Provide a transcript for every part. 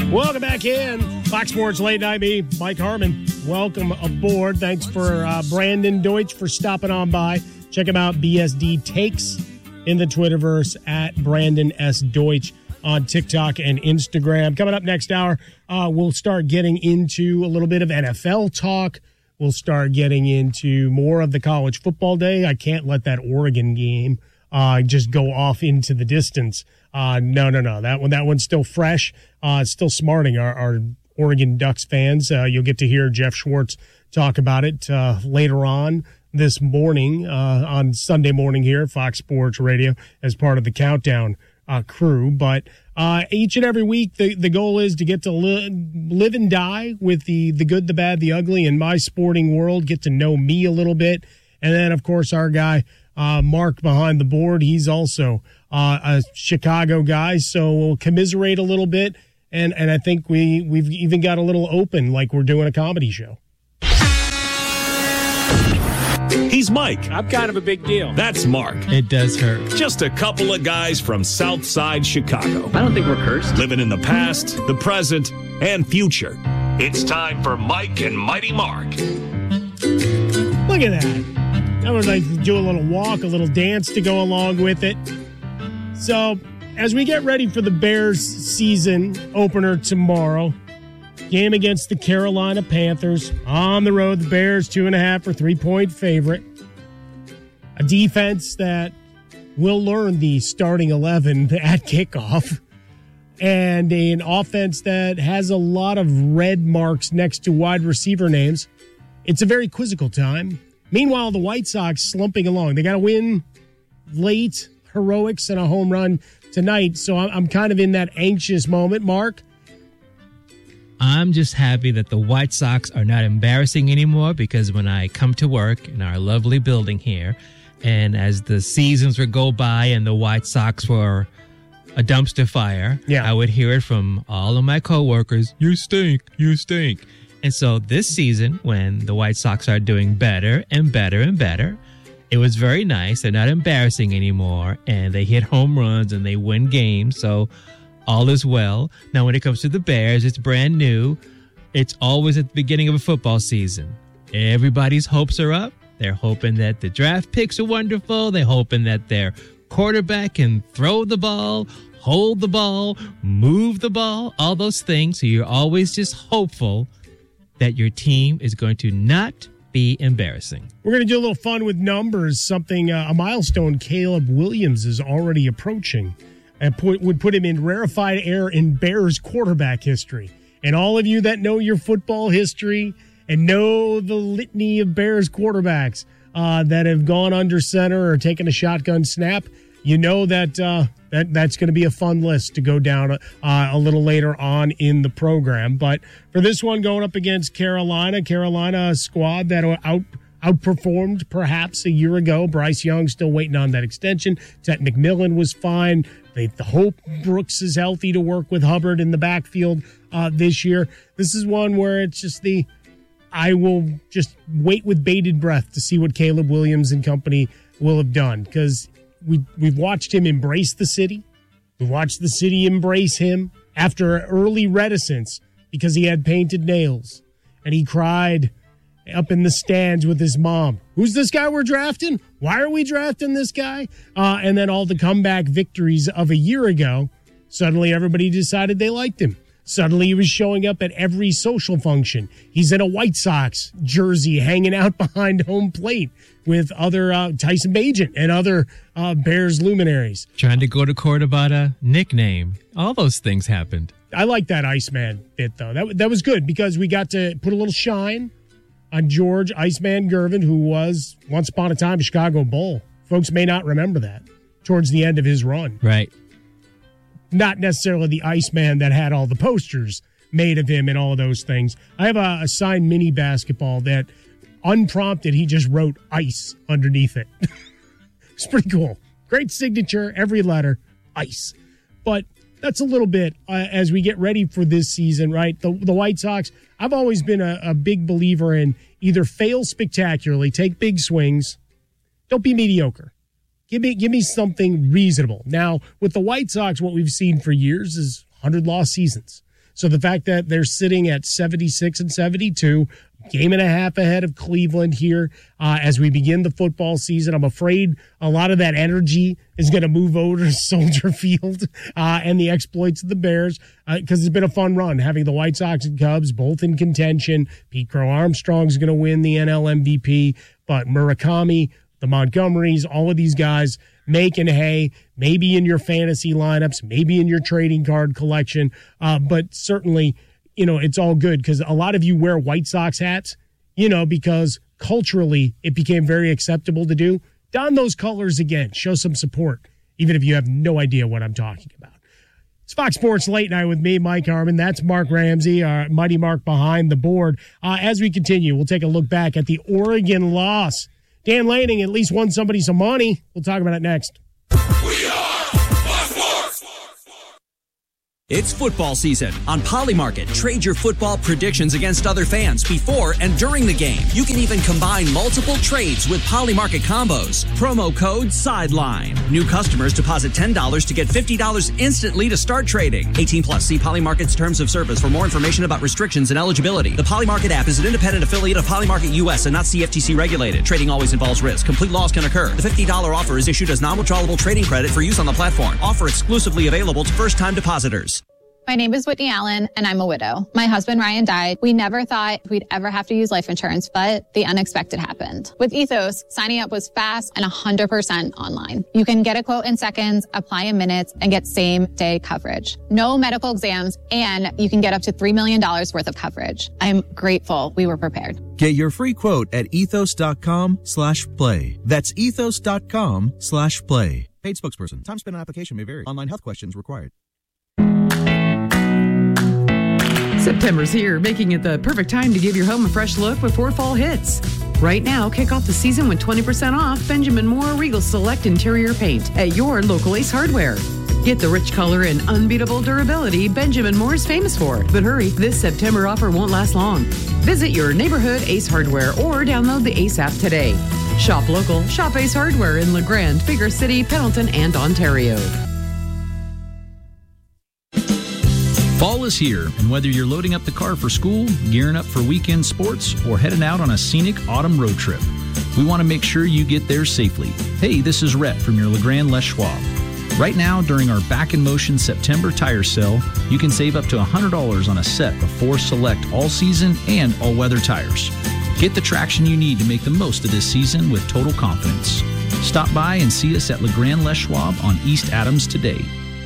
Welcome back in. Fox Sports Late Night, me, Mike Harmon. Welcome aboard. Thanks for Brandon Deutsch for stopping on by. Check him out, BSD Takes, in the Twitterverse at Brandon S. Deutsch on TikTok and Instagram. Coming up next hour, we'll start getting into a little bit of NFL talk. We'll start getting into more of the college football day. I can't let that Oregon game just go off into the distance. No. That one's still fresh. It's still smarting our Oregon Ducks fans. You'll get to hear Jeff Schwartz talk about it later on this morning on Sunday morning here at Fox Sports Radio as part of the Countdown crew. But each and every week, the goal is to get to live and die with the good, the bad, the ugly in my sporting world, get to know me a little bit. And then, of course, our guy, Mark behind the board, he's also a Chicago guy, so we'll commiserate a little bit. And I think we've even got a little open like we're doing a comedy show. He's Mike. I'm kind of a big deal. That's Mark. It does hurt. Just a couple of guys from Southside Chicago. I don't think we're cursed. Living in the past, the present, and future. It's time for Mike and Mighty Mark. Look at that. I would like to do a little walk, a little dance to go along with it. So, as we get ready for the Bears season opener tomorrow, game against the Carolina Panthers on the road, the Bears 2.5 or 3-point favorite. A defense that will learn the starting 11 at kickoff, and an offense that has a lot of red marks next to wide receiver names. It's a very quizzical time. Meanwhile, the White Sox slumping along. They got to win late, heroics, and a home run tonight. So I'm kind of in that anxious moment, Mark. I'm just happy that the White Sox are not embarrassing anymore, because when I come to work in our lovely building here, and as the seasons would go by and the White Sox were a dumpster fire, I would hear it from all of my coworkers, "You stink, you stink." And so this season, when the White Sox are doing better and better and better, it was very nice. They're not embarrassing anymore, and they hit home runs and they win games. So all is well. Now, when it comes to the Bears, it's brand new. It's always at the beginning of a football season. Everybody's hopes are up. They're hoping that the draft picks are wonderful. They're hoping that their quarterback can throw the ball, hold the ball, move the ball, all those things. So you're always just hopeful that your team is going to not be embarrassing. We're going to do a little fun with numbers, something, a milestone Caleb Williams is already approaching, and would put him in rarefied air in Bears quarterback history. And all of you that know your football history and know the litany of Bears quarterbacks that have gone under center or taken a shotgun snap, you know that that's going to be a fun list to go down a little later on in the program. But for this one, going up against Carolina, a squad that outperformed perhaps a year ago. Bryce Young still waiting on that extension. Ted McMillan was fine. The hope Brooks is healthy to work with Hubbard in the backfield this year. This is one where it's just I will just wait with bated breath to see what Caleb Williams and company will have done, because we've watched him embrace the city. We've watched the city embrace him after early reticence because he had painted nails, and he cried up in the stands with his mom. Who's this guy we're drafting? Why are we drafting this guy? And then all the comeback victories of a year ago, suddenly everybody decided they liked him. Suddenly he was showing up at every social function. He's in a White Sox jersey hanging out behind home plate with other Tyson Bagent and other Bears luminaries. Trying to go to court about a nickname. All those things happened. I like that Iceman bit, though. That was good because we got to put a little shine on George Iceman Gervin, who was once upon a time a Chicago Bull. Folks may not remember that towards the end of his run. Right. Not necessarily the Iceman that had all the posters made of him and all of those things. I have a signed mini basketball that, unprompted, he just wrote ICE underneath it. It's pretty cool. Great signature, every letter, ICE. But that's a little bit as we get ready for this season, right? The White Sox, I've always been a big believer in either fail spectacularly, take big swings, don't be mediocre. Give me something reasonable. Now, with the White Sox, what we've seen for years is 100-loss seasons. So the fact that they're sitting at 76 and 72, game and a half ahead of Cleveland here as we begin the football season. I'm afraid a lot of that energy is going to move over to Soldier Field and the exploits of the Bears because it's been a fun run having the White Sox and Cubs both in contention. Pete Crow Armstrong's going to win the NL MVP, but Murakami, the Montgomerys, all of these guys making hay, maybe in your fantasy lineups, maybe in your trading card collection, but certainly – it's all good because a lot of you wear White Sox hats, because culturally it became very acceptable to do. Don those colors again. Show some support, even if you have no idea what I'm talking about. It's Fox Sports Late Night with me, Mike Harmon. That's Mark Ramsey, our Mighty Mark behind the board. As we continue, we'll take a look back at the Oregon loss. Dan Lanning at least won somebody some money. We'll talk about it next. We are Fox Sports. It's football season. On Polymarket, trade your football predictions against other fans before and during the game. You can even combine multiple trades with Polymarket combos. Promo code SIDELINE. New customers deposit $10 to get $50 instantly to start trading. 18 plus. See Polymarket's terms of service for more information about restrictions and eligibility. The Polymarket app is an independent affiliate of Polymarket US and not CFTC regulated. Trading always involves risk. Complete loss can occur. The $50 offer is issued as non-withdrawable trading credit for use on the platform. Offer exclusively available to first-time depositors. My name is Whitney Allen, and I'm a widow. My husband, Ryan, died. We never thought we'd ever have to use life insurance, but the unexpected happened. With Ethos, signing up was fast and 100% online. You can get a quote in seconds, apply in minutes, and get same-day coverage. No medical exams, and you can get up to $3 million worth of coverage. I'm grateful we were prepared. Get your free quote at ethos.com/play. That's ethos.com/play. Paid spokesperson. Time spent on application may vary. Online health questions required. September's here, making it the perfect time to give your home a fresh look before fall hits. Right now, kick off the season with 20% off Benjamin Moore Regal Select Interior Paint at your local Ace Hardware. Get the rich color and unbeatable durability Benjamin Moore is famous for. But hurry, this September offer won't last long. Visit your neighborhood Ace Hardware or download the Ace app today. Shop local, shop Ace Hardware in LeGrand, Bigger City, Pendleton, and Ontario. Fall is here, and whether you're loading up the car for school, gearing up for weekend sports, or heading out on a scenic autumn road trip, we want to make sure you get there safely. Hey, this is Rhett from your LeGrand Les Schwab. Right now, during our Back in Motion September tire sale, you can save up to $100 on a set of 4 select all-season and all-weather tires. Get the traction you need to make the most of this season with total confidence. Stop by and see us at LeGrand Les Schwab on East Adams today.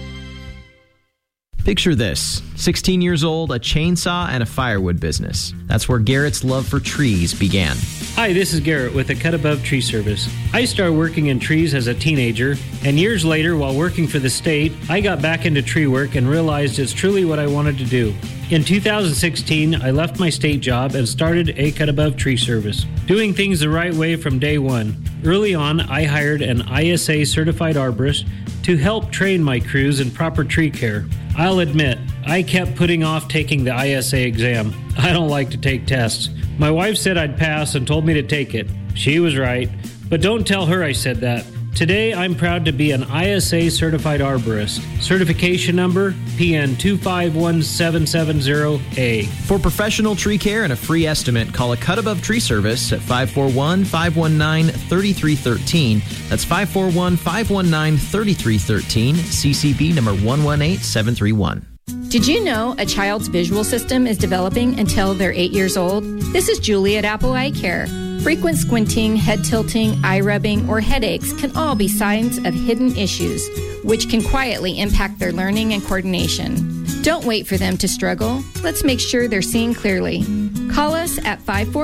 Picture this, 16 years old, a chainsaw, and a firewood business. That's where Garrett's love for trees began. Hi, this is Garrett with the Cut Above Tree Service. I started working in trees as a teenager, and years later, while working for the state, I got back into tree work and realized it's truly what I wanted to do. In 2016, I left my state job and started a Cut Above Tree Service, doing things the right way from day one. Early on, I hired an ISA certified arborist to help train my crews in proper tree care. I'll admit, I kept putting off taking the ISA exam. I don't like to take tests. My wife said I'd pass and told me to take it. She was right, but don't tell her I said that. Today, I'm proud to be an ISA certified arborist. Certification number PN 251770A. For professional tree care and a free estimate, call a Cut Above Tree Service at 541-519-3313. That's 541-519-3313, CCB number 118731. Did you know a child's visual system is developing until they're 8 years old? This is Julie at Apple Eye Care. Frequent squinting, head tilting, eye rubbing, or headaches can all be signs of hidden issues, which can quietly impact their learning and coordination. Don't wait for them to struggle. Let's make sure they're seeing clearly. Call us at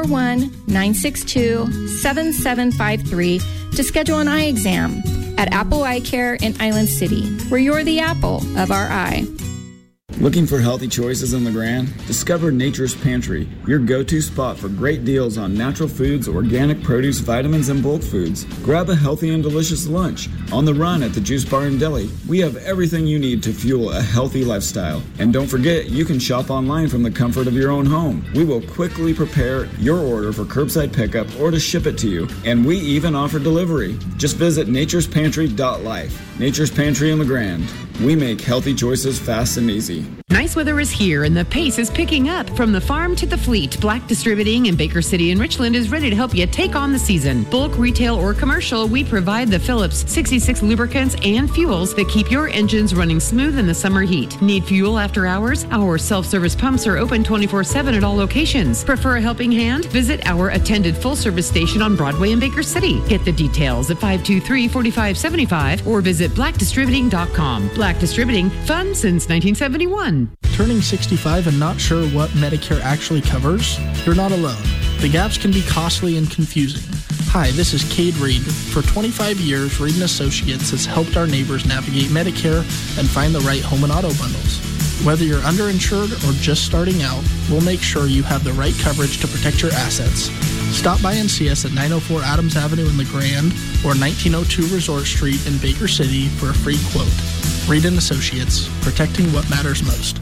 541-962-7753 to schedule an eye exam at Apple Eye Care in Island City, where you're the apple of our eye. Looking for healthy choices in LeGrand? Discover Nature's Pantry, your go-to spot for great deals on natural foods, organic produce, vitamins, and bulk foods. Grab a healthy and delicious lunch. On the run at the Juice Bar and Deli, we have everything you need to fuel a healthy lifestyle. And don't forget, you can shop online from the comfort of your own home. We will quickly prepare your order for curbside pickup or to ship it to you. And we even offer delivery. Just visit naturespantry.life. Nature's Pantry in LeGrand. We make healthy choices fast and easy. Nice weather is here and the pace is picking up. From the farm to the fleet, Black Distributing in Baker City and Richland is ready to help you take on the season. Bulk, retail, or commercial, we provide the Phillips 66 lubricants and fuels that keep your engines running smooth in the summer heat. Need fuel after hours? Our self-service pumps are open 24/7 at all locations. Prefer a helping hand? Visit our attended full-service station on Broadway in Baker City. Get the details at 523-4575 or visit blackdistributing.com. Black Distributing, fun since 1971. Turning 65 and not sure what Medicare actually covers? You're not alone. The gaps can be costly and confusing. Hi, this is Cade Reed. For 25 years, Reed & Associates has helped our neighbors navigate Medicare and find the right home and auto bundles. Whether you're underinsured or just starting out, we'll make sure you have the right coverage to protect your assets. Stop by and see us at 904 Adams Avenue in the Grand or 1902 Resort Street in Baker City for a free quote. Reed & Associates, protecting what matters most.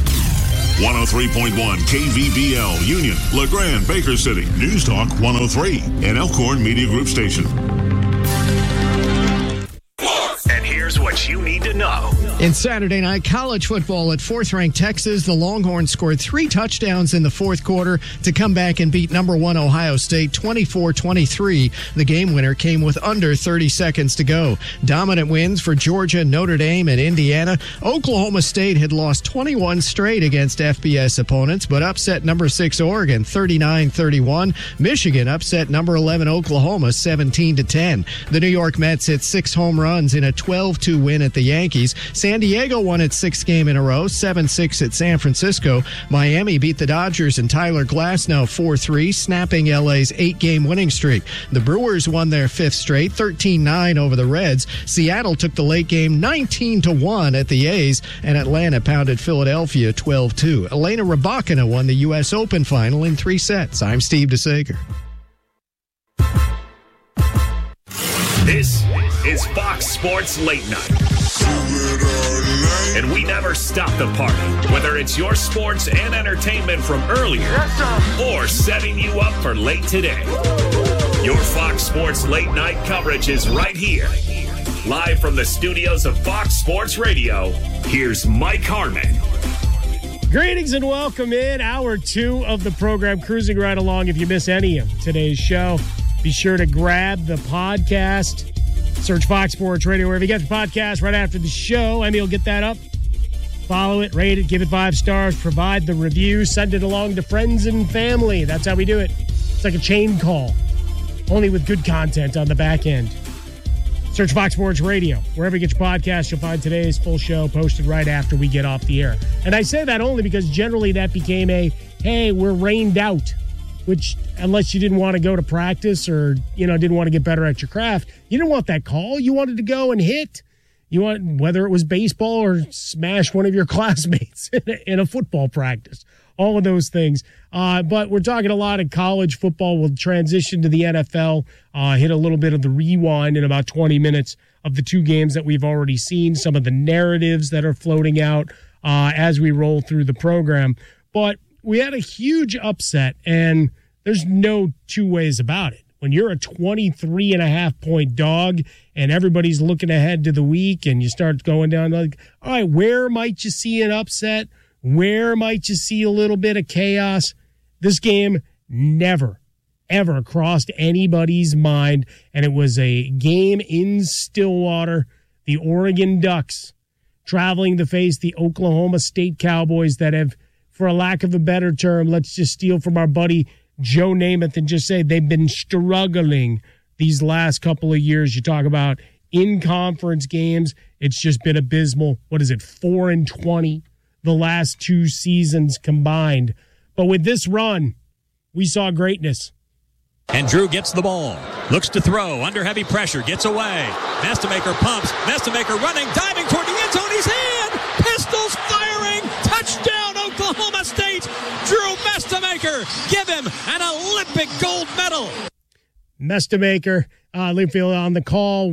103.1 KVBL, Union, LeGrand, Baker City, News Talk 103, an Elkhorn Media Group station. And here's what you need to know. In Saturday night college football at fourth-ranked Texas, the Longhorns scored 3 touchdowns in the fourth quarter to come back and beat number 1 Ohio State 24-23. The game winner came with under 30 seconds to go. Dominant wins for Georgia, Notre Dame, and Indiana. Oklahoma State had lost 21 straight against FBS opponents, but upset number 6 Oregon 39-31. Michigan upset number 11 Oklahoma 17-10. The New York Mets hit 6 home runs in a 12-2 win at the Yankees. San Diego won its 6th game in a row, 7-6 at San Francisco. Miami beat the Dodgers and Tyler Glasnow 4-3, snapping LA's 8-game winning streak. The Brewers won their 5th straight, 13-9 over the Reds. Seattle took the late game 19-1 at the A's, and Atlanta pounded Philadelphia 12-2. Elena Rybakina won the U.S. Open final in 3 sets. I'm Steve DeSager. This is Fox Sports Late Night. And we never stop the party, whether it's your sports and entertainment from earlier or setting you up for late today. Your Fox Sports Late Night coverage is right here. Live from the studios of Fox Sports Radio, here's Mike Harmon. Greetings and welcome in Hour 2 of the program, cruising right along. If you miss any of today's show, be sure to grab the podcast. Search Fox Sports Radio wherever you get the podcast right after the show. Emmy will get that up. Follow it, rate it, give it 5 stars, provide the review, send it along to friends and family. That's how we do it. It's like a chain call, only with good content on the back end. Search Fox Sports Radio. Wherever you get your podcast, you'll find today's full show posted right after we get off the air. And I say that only because generally that became a, hey, we're rained out. Which, unless you didn't want to go to practice or, didn't want to get better at your craft, you didn't want that call. You wanted to go and hit. You want, whether it was baseball or smash one of your classmates in a football practice. All of those things. But we're talking a lot of college football. We'll transition to the NFL, hit a little bit of the rewind in about 20 minutes of the 2 games that we've already seen, some of the narratives that are floating out as we roll through the program. But we had a huge upset, and there's no 2 ways about it. When you're a 23.5-point dog and everybody's looking ahead to the week and you start going down like, all right, where might you see an upset? Where might you see a little bit of chaos? This game never, ever crossed anybody's mind, and it was a game in Stillwater. The Oregon Ducks traveling to face the Oklahoma State Cowboys that have, for a lack of a better term, let's just steal from our buddy Joe Namath and just say they've been struggling these last couple of years. You talk about in-conference games, it's just been abysmal. What is it, 4-20 the last 2 seasons combined. But with this run, we saw greatness. And Drew gets the ball, looks to throw, under heavy pressure, gets away. Nestemaker pumps, Nestemaker running, diving toward the end zone, he's in! Pistols firing, touchdown Oklahoma State! Drew Nestemaker, give him an Olympic gold medal! Nestemaker, Linfield on the call,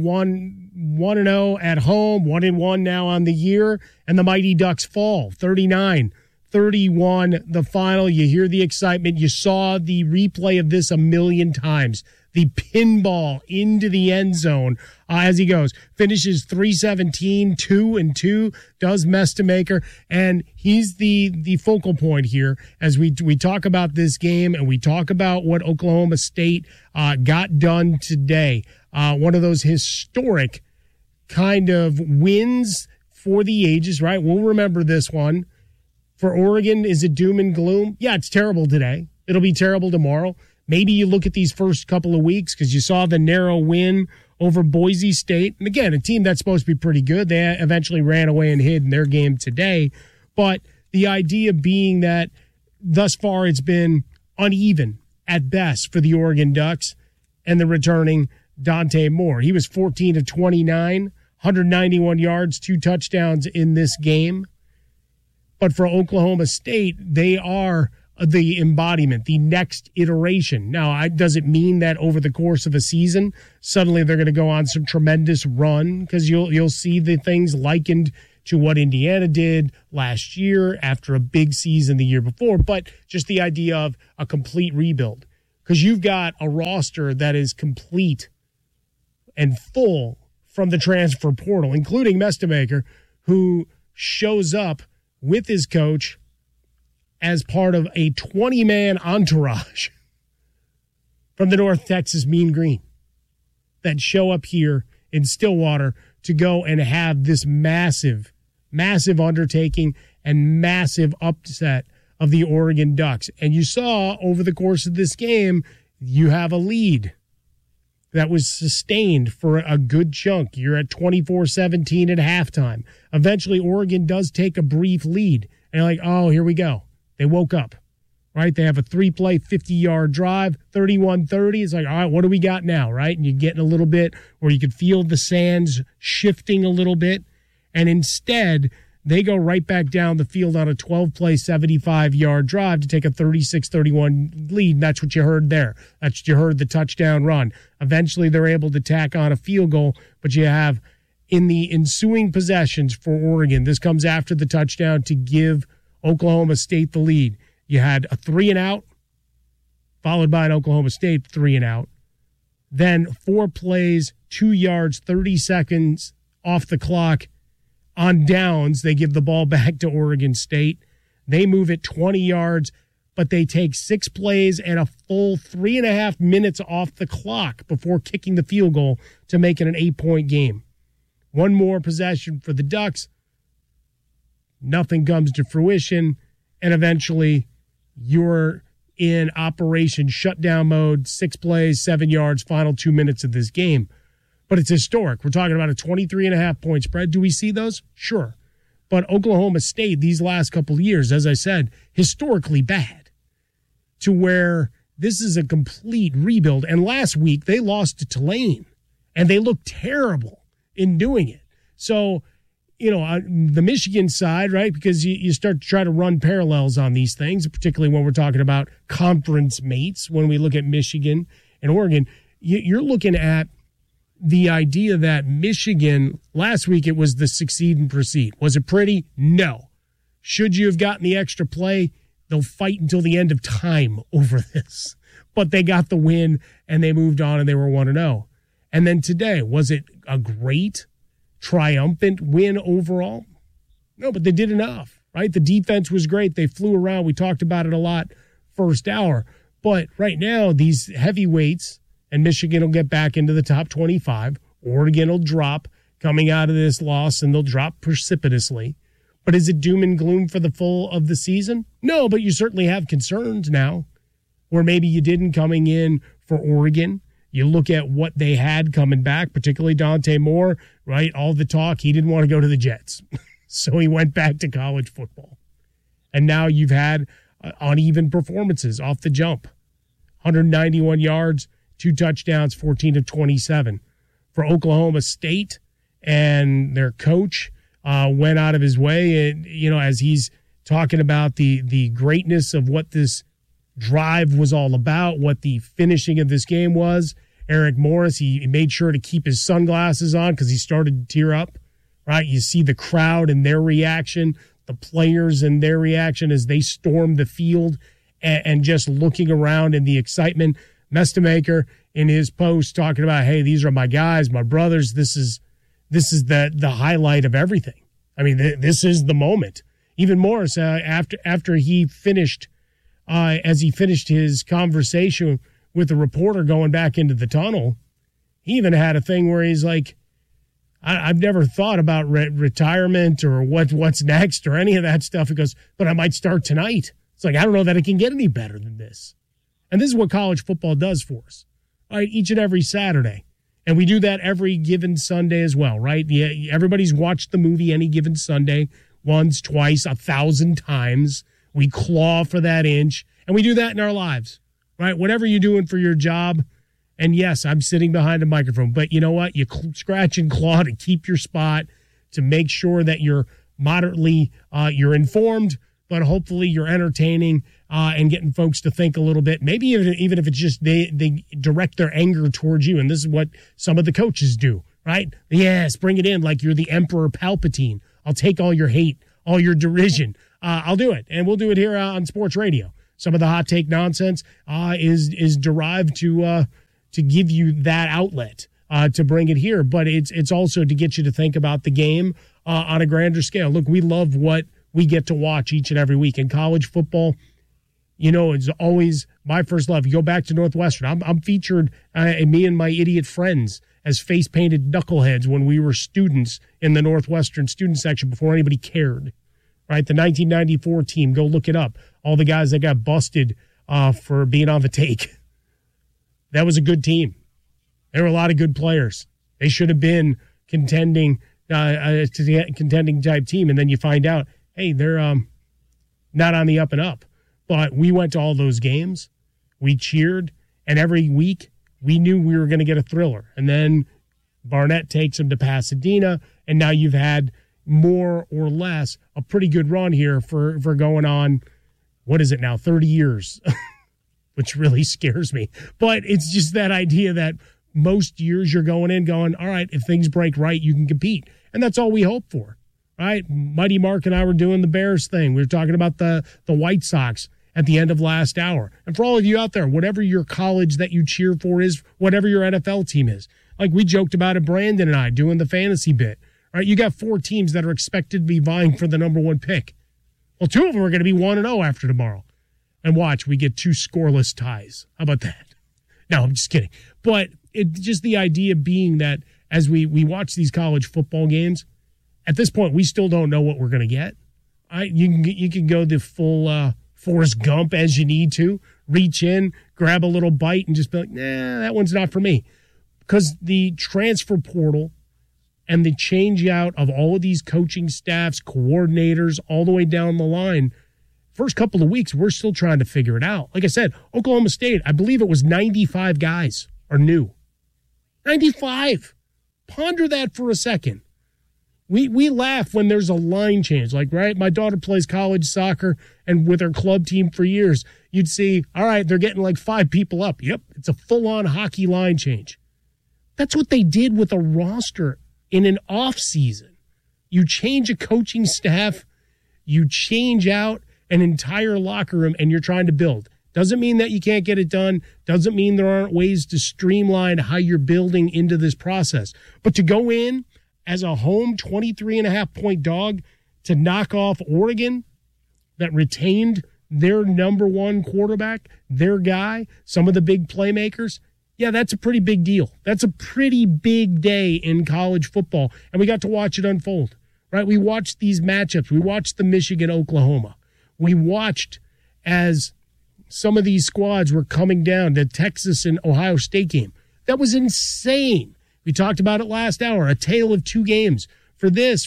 1-0 at home, 1-1 now on the year, and the Mighty Ducks fall, 39-31 31, the final. You hear the excitement. You saw the replay of this a million times. The pinball into the end zone as he goes. Finishes 317, 2-2, does Mestemaker. And he's the focal point here as we talk about this game and we talk about what Oklahoma State got done today. One of those historic kind of wins for the ages, right? We'll remember this one. For Oregon, is it doom and gloom? Yeah, it's terrible today. It'll be terrible tomorrow. Maybe you look at these first couple of weeks because you saw the narrow win over Boise State. And again, a team that's supposed to be pretty good. They eventually ran away and hid in their game today. But the idea being that thus far it's been uneven at best for the Oregon Ducks and the returning Dante Moore. He was 14 of 29, 191 yards, 2 touchdowns in this game. But for Oklahoma State, they are the embodiment, the next iteration. Now, does it mean that over the course of a season, suddenly they're going to go on some tremendous run? Because you'll see the things likened to what Indiana did last year after a big season the year before, but just the idea of a complete rebuild. Because you've got a roster that is complete and full from the transfer portal, including Mestemaker, who shows up with his coach as part of a 20-man entourage from the North Texas Mean Green that show up here in Stillwater to go and have this massive, massive undertaking and massive upset of the Oregon Ducks. And you saw over the course of this game, you have a lead that was sustained for a good chunk. You're at 24-17 at halftime. Eventually, Oregon does take a brief lead. And you're like, oh, here we go. They woke up, right? They have a 3-play, 50-yard drive, 31-30. It's like, all right, what do we got now, right? And you're getting a little bit where you could feel the sands shifting a little bit. And instead, they go right back down the field on a 12-play, 75-yard drive to take a 36-31 lead. And that's what you heard there. That's what you heard, the touchdown run. Eventually, they're able to tack on a field goal, but you have in the ensuing possessions for Oregon, this comes after the touchdown to give Oklahoma State the lead. You had a 3-and-out, followed by an Oklahoma State 3-and-out. Then 4 plays, 2 yards, 30 seconds off the clock. On downs, they give the ball back to Oregon State. They move it 20 yards, but they take 6 plays and a full 3.5 minutes off the clock before kicking the field goal to make it an 8-point game. One more possession for the Ducks. Nothing comes to fruition, and eventually you're in operation shutdown mode, 6 plays, 7 yards, final 2 minutes of this game. But it's historic. We're talking about a 23.5-point spread. Do we see those? Sure. But Oklahoma State, these last couple of years, as I said, historically bad, to where this is a complete rebuild. And last week, they lost to Tulane, and they looked terrible in doing it. So, the Michigan side, right, because you start to try to run parallels on these things, particularly when we're talking about conference mates, when we look at Michigan and Oregon, you're looking at the idea that Michigan, last week it was the succeed and proceed. Was it pretty? No. Should you have gotten the extra play? They'll fight until the end of time over this. But they got the win, and they moved on, and they were 1-0. And then today, was it a great triumphant win overall? No, but they did enough, right? The defense was great. They flew around. We talked about it a lot first hour. But right now, these heavyweights, and Michigan will get back into the top 25. Oregon will drop coming out of this loss, and they'll drop precipitously. But is it doom and gloom for the full of the season? No, but you certainly have concerns now, where maybe you didn't coming in for Oregon. You look at what they had coming back, particularly Dante Moore, right? All the talk, he didn't want to go to the Jets. So he went back to college football. And now you've had uneven performances off the jump. 191 yards, 2 touchdowns, 14 of 27. For Oklahoma State, and their coach went out of his way, and, as he's talking about the greatness of what this drive was all about, what the finishing of this game was. Eric Morris, he made sure to keep his sunglasses on because he started to tear up, right? You see the crowd and their reaction, the players and their reaction as they stormed the field and just looking around and the excitement. Mestemaker in his post talking about, hey, these are my guys, my brothers. This is the highlight of everything. I mean, this is the moment. Even more so after he finished, as he finished his conversation with the reporter going back into the tunnel, he even had a thing where he's like, I've never thought about retirement or what's next or any of that stuff. He goes, but I might start tonight. It's like, I don't know that it can get any better than this. And this is what college football does for us, right? Each and every Saturday. And we do that every given Sunday as well, right? Yeah, everybody's watched the movie Any Given Sunday once, twice, 1,000 times. We claw for that inch. And we do that in our lives, right? Whatever you're doing for your job. And yes, I'm sitting behind a microphone. But you know what? You scratch and claw to keep your spot, to make sure that you're moderately, you're informed, but hopefully you're entertaining and getting folks to think a little bit. Maybe even if it's just they direct their anger towards you. And this is what some of the coaches do, right? Yes, bring it in like you're the Emperor Palpatine. I'll take all your hate, all your derision. I'll do it. And we'll do it here on sports radio. Some of the hot take nonsense is derived to give you that outlet to bring it here. But it's also to get you to think about the game on a grander scale. Look, we love what we get to watch each and every week. In college football, you know, it's always my first love. You go back to Northwestern. I'm featured, me and my idiot friends, as face-painted knuckleheads when we were students in the Northwestern student section before anybody cared, right? The 1994 team, go look it up. All the guys that got busted for being on the take. That was a good team. There were a lot of good players. They should have been contending type team, and then you find out, hey, they're not on the up and up. But we went to all those games. We cheered, and every week we knew we were going to get a thriller. And then Barnett takes him to Pasadena, and now you've had more or less a pretty good run here for going on, what is it now, 30 years, which really scares me. But it's just that idea that most years you're going in going, all right, if things break right, you can compete. And that's all we hope for. Right, Mighty Mark and I were doing the Bears thing. We were talking about the White Sox at the end of last hour. And for all of you out there, whatever your college that you cheer for is, whatever your NFL team is, like we joked about it, Brandon and I, doing the fantasy bit. Right, you got 4 teams that are expected to be vying for the number 1 pick. Well, 2 of them are going to be 1-0 after tomorrow. And watch, we get 2 scoreless ties. How about that? No, I'm just kidding. But it just the idea being that as we watch these college football games, at this point, we still don't know what we're going to get. You can go the full Forrest Gump as you need to. Reach in, grab a little bite, and just be like, nah, that one's not for me. Because the transfer portal and the change out of all of these coaching staffs, coordinators, all the way down the line, first couple of weeks, we're still trying to figure it out. Like I said, Oklahoma State, I believe it was 95 guys are new. 95. Ponder that for a second. We laugh when there's a line change. Like, right, my daughter plays college soccer, and with her club team for years, you'd see, all right, they're getting like 5 people up. Yep, it's a full-on hockey line change. That's what they did with a roster in an off season. You change a coaching staff, you change out an entire locker room, and you're trying to build. Doesn't mean that you can't get it done. Doesn't mean there aren't ways to streamline how you're building into this process. But to go in as a home 23.5-point dog to knock off Oregon that retained their number 1 quarterback, their guy, some of the big playmakers, yeah, that's a pretty big deal. That's a pretty big day in college football, and we got to watch it unfold, right? We watched these matchups. We watched the Michigan-Oklahoma. We watched as some of these squads were coming down, the Texas and Ohio State game. That was insane. We talked about it last hour, a tale of 2 games. For this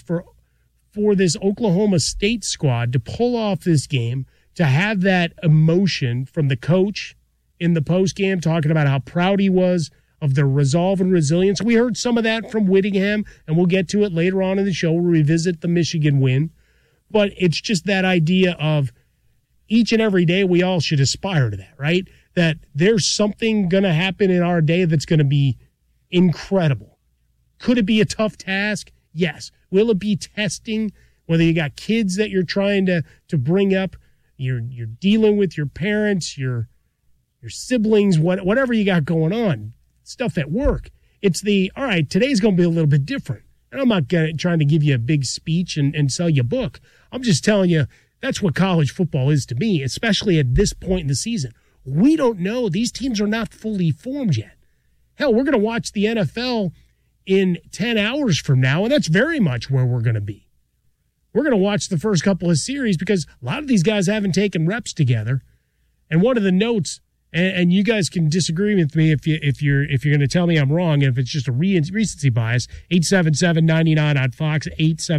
Oklahoma State squad to pull off this game, to have that emotion from the coach in the postgame talking about how proud he was of their resolve and resilience. We heard some of that from Whittingham, and we'll get to it later on in the show. We'll revisit the Michigan win. But it's just that idea of each and every day we all should aspire to that, right? That there's something going to happen in our day that's going to be incredible. Could it be a tough task? Yes. Will it be testing whether you got kids that you're trying to bring up, you're dealing with your parents, your siblings, whatever you got going on, stuff at work. It's all right, today's going to be a little bit different. And I'm not trying to give you a big speech and sell you a book. I'm just telling you that's what college football is to me, especially at this point in the season. We don't know. These teams are not fully formed yet. Hell, we're going to watch the NFL in 10 hours from now, and that's very much where we're going to be. We're going to watch the first couple of series because a lot of these guys haven't taken reps together. And one of the notes, and you guys can disagree with me if you're going to tell me I'm wrong, and if it's just a recency bias, 877-99 on Fox,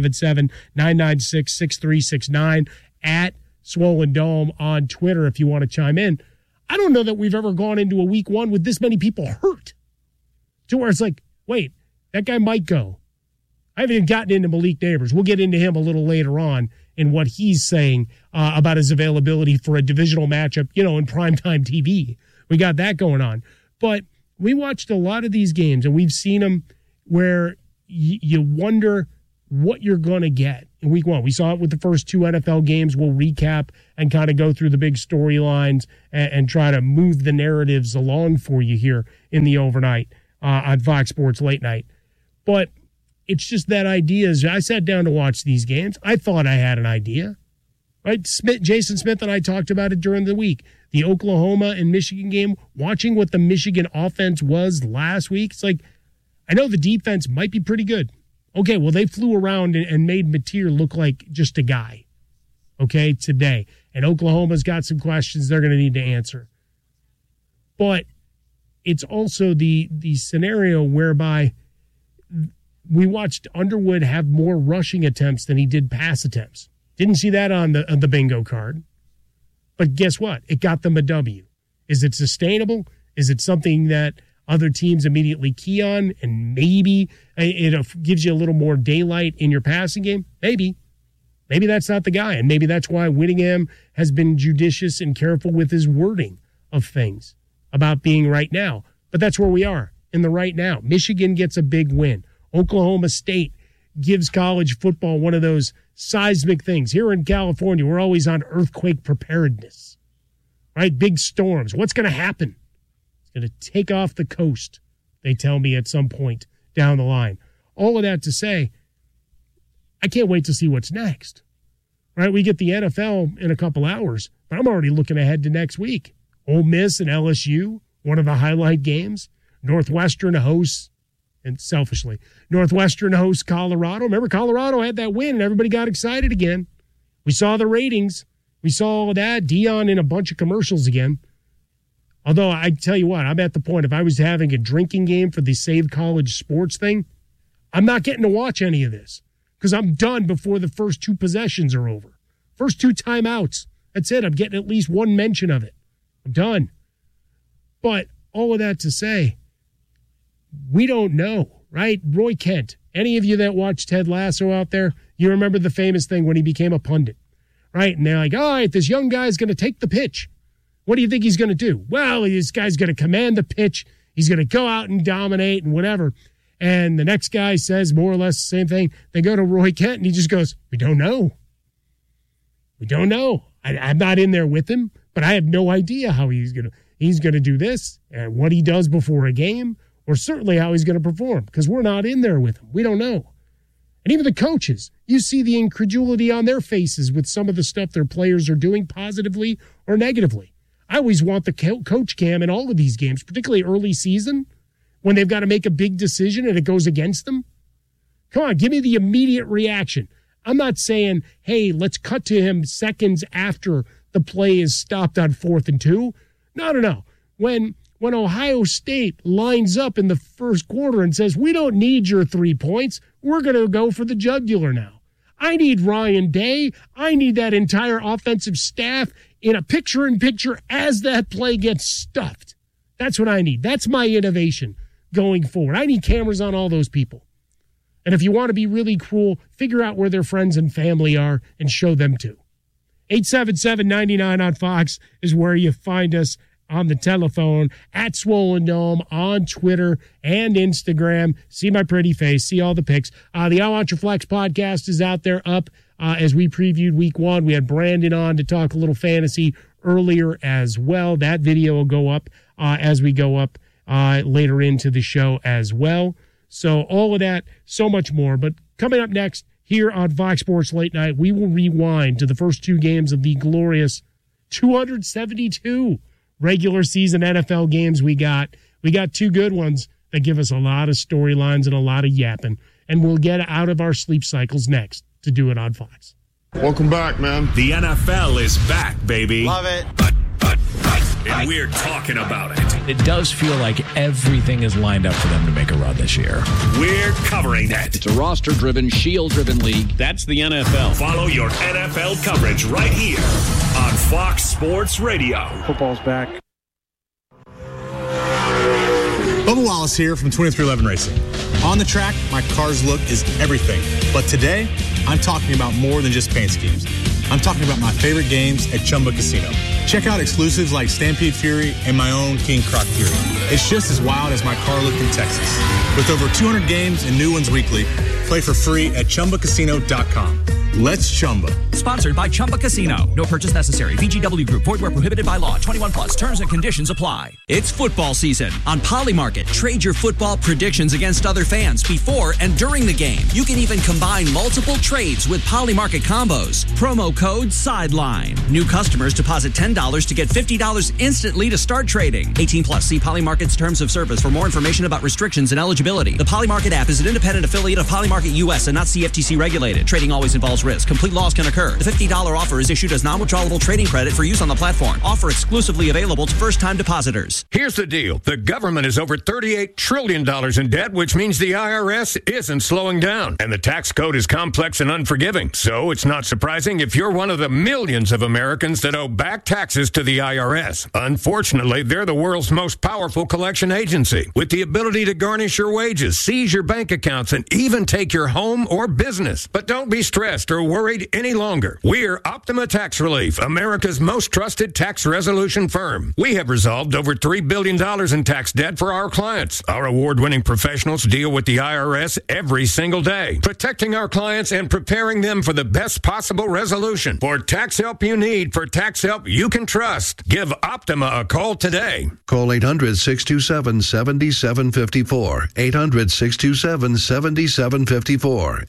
877-996-6369, at Swollen Dome on Twitter if you want to chime in. I don't know that we've ever gone into a week one with this many people hurt to where it's like, wait, that guy might go. I haven't even gotten into Malik Neighbors. We'll get into him a little later on in what he's saying about his availability for a divisional matchup, in primetime TV. We got that going on. But we watched a lot of these games, and we've seen them where you wonder what you're going to get in week one. We saw it with the first two NFL games. We'll recap and kind of go through the big storylines and try to move the narratives along for you here in the overnight on Fox Sports Late Night. But it's just that idea. I sat down to watch these games. I thought I had an idea. Right? Jason Smith and I talked about it during the week. The Oklahoma and Michigan game, watching what the Michigan offense was last week, it's like, I know the defense might be pretty good. Okay, well, they flew around and made Mateer look like just a guy, okay, today. And Oklahoma's got some questions they're going to need to answer. But it's also the scenario whereby we watched Underwood have more rushing attempts than he did pass attempts. Didn't see that on the bingo card. But guess what? It got them a W. Is it sustainable? Is it something that other teams immediately key on and maybe it gives you a little more daylight in your passing game? Maybe. Maybe that's not the guy, and maybe that's why Whittingham has been judicious and careful with his wording of things about being right now. But that's where we are, in the right now. Michigan gets a big win. Oklahoma State gives college football one of those seismic things. Here in California, we're always on earthquake preparedness, right? Big storms. What's going to happen? It's going to take off the coast, they tell me at some point down the line. All of that to say, I can't wait to see what's next, right? We get the NFL in a couple hours, but I'm already looking ahead to next week. Ole Miss and LSU, one of the highlight games. Northwestern hosts, and selfishly, Northwestern hosts Colorado. Remember, Colorado had that win, and everybody got excited again. We saw the ratings. We saw all of that. Dion in a bunch of commercials again. Although, I tell you what, I'm at the point, if I was having a drinking game for the Save College Sports thing, I'm not getting to watch any of this because I'm done before the first two possessions are over. First two timeouts. That's it. I'm getting at least one mention of it. I'm done. But all of that to say, we don't know, right? Roy Kent, any of you that watch Ted Lasso out there, you remember the famous thing when he became a pundit, right? And they're like, all right, this young guy's going to take the pitch. What do you think he's going to do? Well, this guy's going to command the pitch. He's going to go out and dominate and whatever. And the next guy says more or less the same thing. They go to Roy Kent, and he just goes, we don't know. We don't know. I'm not in there with him, but I have no idea how he's going to do this and what he does before a game, or certainly how he's going to perform, because we're not in there with him. We don't know. And even the coaches, you see the incredulity on their faces with some of the stuff their players are doing positively or negatively. I always want the coach cam in all of these games, particularly early season, when they've got to make a big decision and it goes against them. Come on, give me the immediate reaction. I'm not saying, hey, let's cut to him seconds after the play is stopped on 4th and 2. No. When Ohio State lines up in the first quarter and says, we don't need your 3 points, we're going to go for the jugular now. I need Ryan Day. I need that entire offensive staff in a picture-in-picture as that play gets stuffed. That's what I need. That's my innovation going forward. I need cameras on all those people. And if you want to be really cruel, figure out where their friends and family are and show them too. 877-99 on Fox is where you find us on the telephone, at Swollen Dome, on Twitter and Instagram. See my pretty face. See all the pics. The I Want Your Flex podcast is out there, up as we previewed week 1. We had Brandon on to talk a little fantasy earlier as well. That video will go up as we go up later into the show as well. So all of that, so much more. But coming up next here on Fox Sports Late Night, we will rewind to the first 2 games of the glorious 272 regular season NFL games we got. We got 2 good ones that give us a lot of storylines and a lot of yapping. And we'll get out of our sleep cycles next to do it on Fox. Welcome back, man. The NFL is back, baby. Love it. And we're talking about it. It does feel like everything is lined up for them to make a run this year. We're covering it. It's a roster-driven, shield-driven league. That's the NFL. Follow your NFL coverage right here on Fox Sports Radio. Football's back. Bubba Wallace here from 2311 Racing. On the track, my car's look is everything. But today, I'm talking about more than just paint schemes. I'm talking about my favorite games at Chumba Casino. Check out exclusives like Stampede Fury and my own King Croc Fury. It's just as wild as my car looked in Texas. With over 200 games and new ones weekly, play for free at ChumbaCasino.com. Let's Chumba. Sponsored by Chumba Casino. No purchase necessary. VGW Group. Void where prohibited by law. 21 plus. Terms and conditions apply. It's football season on Polymarket. Trade your football predictions against other fans before and during the game. You can even combine multiple trades with Polymarket combos. Promo code SIDELINE. New customers deposit $10 to get $50 instantly to start trading. 18 plus. See Polymarket's terms of service for more information about restrictions and eligibility. The Polymarket app is an independent affiliate of Polymarket US and not CFTC regulated. Trading always involves risk. Complete loss can occur. The $50 offer is issued as non-withdrawable trading credit for use on the platform. Offer exclusively available to first-time depositors. Here's the deal. The government is over $38 trillion in debt, which means the IRS isn't slowing down. And the tax code is complex and unforgiving. So it's not surprising if you're one of the millions of Americans that owe back taxes to the IRS. Unfortunately, they're the world's most powerful collection agency, with the ability to garnish your wages, seize your bank accounts, and even take your home or business. But don't be stressed or worried any longer. We're Optima Tax Relief, America's most trusted tax resolution firm. We have resolved over $3 billion in tax debt for our clients. Our award-winning professionals deal with the IRS every single day, protecting our clients and preparing them for the best possible resolution. For tax help you need, for tax help you can trust, give Optima a call today. Call 800-627-7754. 800-627-7754.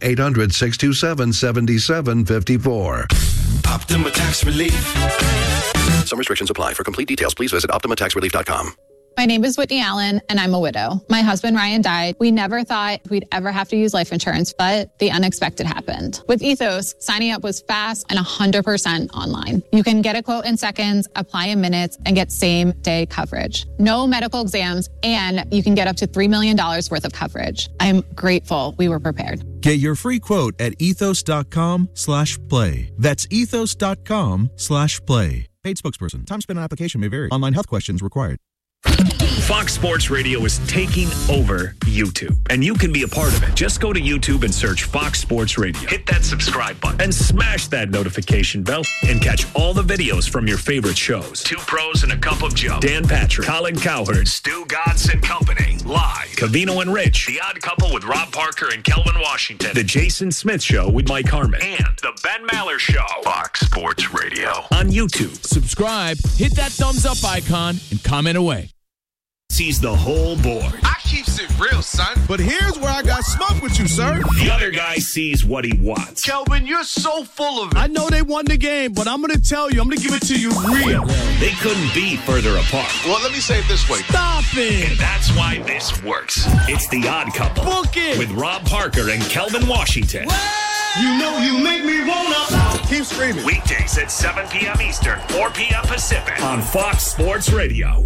800-627-7754. Optima Tax Relief. Some restrictions apply. For complete details, please visit OptimaTaxRelief.com. My name is Whitney Allen, and I'm a widow. My husband, Ryan, died. We never thought we'd ever have to use life insurance, but the unexpected happened. With Ethos, signing up was fast and 100% online. You can get a quote in seconds, apply in minutes, and get same-day coverage. No medical exams, and you can get up to $3 million worth of coverage. I'm grateful we were prepared. Get your free quote at ethos.com/play. That's ethos.com/play. Paid spokesperson. Time spent on application may vary. Online health questions required. Fox Sports Radio is taking over YouTube, and you can be a part of it. Just go to YouTube and search Fox Sports Radio. Hit that subscribe button and smash that notification bell and catch all the videos from your favorite shows. Two Pros and a Cup of Joe. Dan Patrick, Colin Cowherd, Stu Gatz and Company. Live. Covino and Rich. The Odd Couple with Rob Parker and Kelvin Washington. The Jason Smith Show with Mike Harmon. And The Ben Maller Show. Fox Sports Radio. On YouTube. Subscribe, hit that thumbs up icon, and comment away. Sees the whole board. I keeps it real, son. But here's where I got smoke with you, sir. The other guy sees what he wants. Kelvin, you're so full of it. I know they won the game, but I'm going to tell you, I'm going to give it to you real. They couldn't be further apart. Well, let me say it this way. Stop it. And that's why this works. It's The Odd Couple. Book it. With Rob Parker and Kelvin Washington. You know you make me wanna. Keep screaming. Weekdays at 7 p.m. Eastern, 4 p.m. Pacific. On Fox Sports Radio.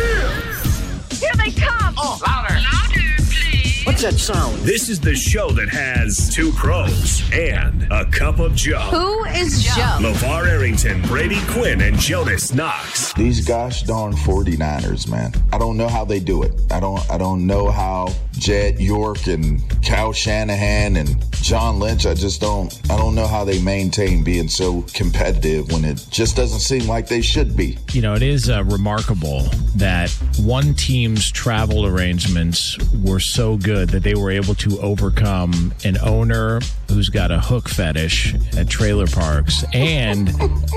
Here they come! Oh, louder! Louder, please! What's that sound? This is the show that has Two Pros and a Cup of Joe. Who is Joe? LeVar Arrington, Brady Quinn, and Jonas Knox. These gosh darn 49ers, man. I don't know how they do it. I don't know how Jed York and Kyle Shanahan and John Lynch, I don't know how they maintain being so competitive when it just doesn't seem like they should be. You know, it is remarkable that one team's travel arrangements were so good good that they were able to overcome an owner who's got a hook fetish at trailer parks and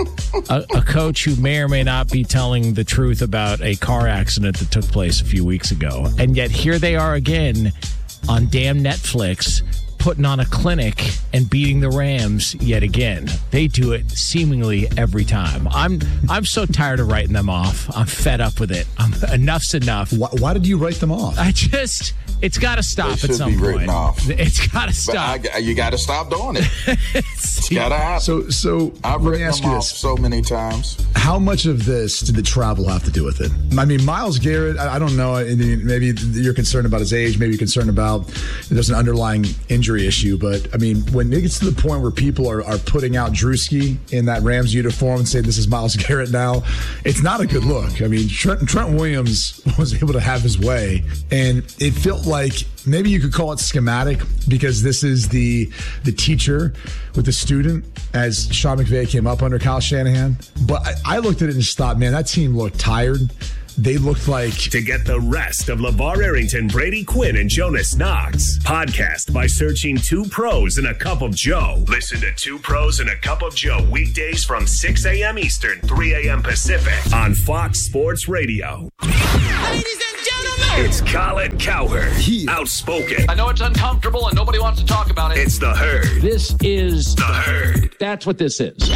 a coach who may or may not be telling the truth about a car accident that took place a few weeks ago. And yet here they are again on damn Netflix, putting on a clinic and beating the Rams yet again. They do it seemingly every time. I'm so tired of writing them off. I'm fed up with it. Enough's enough. Why did you write them off? It's got to stop at some point. Written off. It's got to stop. You got to stop doing it. It's got to happen. So I've let me written ask them you off this. so many times. How much of this did the travel have to do with it? I mean, Myles Garrett, I don't know. Maybe you're concerned about his age. Maybe you're concerned about there's an underlying injury issue. But, I mean, when it gets to the point where people are putting out Drewski in that Rams uniform and saying this is Myles Garrett now, it's not a good look. I mean, Trent Williams was able to have his way. And it felt like maybe you could call it schematic because this is the teacher with the student as Sean McVay came up under Kyle Shanahan. But I looked at it and just thought, man, that team looked tired. They looked like... To get the rest of LeVar Arrington, Brady Quinn, and Jonas Knox, podcast by searching Two Pros and a Cup of Joe. Listen to Two Pros and a Cup of Joe weekdays from 6 a.m. Eastern, 3 a.m. Pacific on Fox Sports Radio. Ladies and gentlemen, it's Colin Cowherd, outspoken. I know it's uncomfortable and nobody wants to talk about it. It's the Herd. This is the Herd. That's what this is.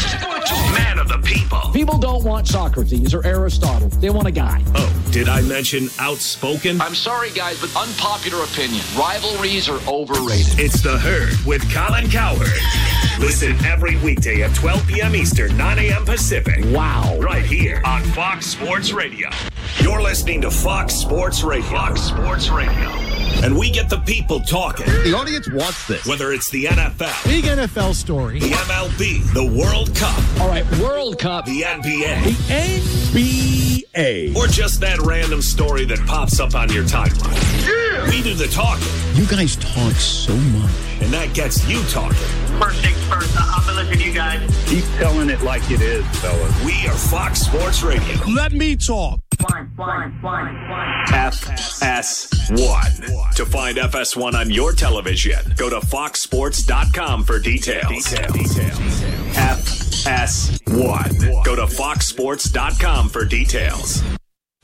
Man of the people. People don't want Socrates or Aristotle. They want a guy. Oh, did I mention outspoken? I'm sorry, guys, but unpopular opinion. Rivalries are overrated. It's the Herd with Colin Cowherd. Listen every weekday at 12 p.m. Eastern, 9 a.m. Pacific. Wow. Right here on Fox Sports Radio. You're listening to Fox Sports Radio. Fox Sports Radio. And we get the people talking. The audience wants this. Whether it's the NFL. Big NFL story. The MLB. The World Cup. All right, World Cup. The NBA. The NBA. Or just that random story that pops up on your timeline. Yeah. We do the talking. You guys talk so much. And that gets you talking. First things first, I'm going to listen to you guys. Keep telling it like it is, fellas. We are Fox Sports Radio. Let me talk. FS1. To find FS1 on your television, go to foxsports.com for details. FS1. Go to foxsports.com for details.